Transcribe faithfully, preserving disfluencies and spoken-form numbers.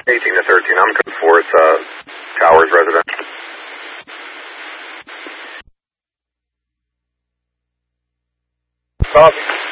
eighteen to thirteen. I'm code four. It's uh, Towers residential. Copy.